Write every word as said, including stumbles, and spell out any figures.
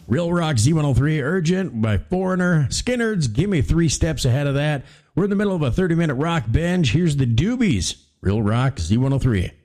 Real Rock Z one oh three, Urgent by Foreigner. Skinner's, give me three steps ahead of that. We're in the middle of a thirty-minute rock binge. Here's the Doobies. Real Rock Z one oh three.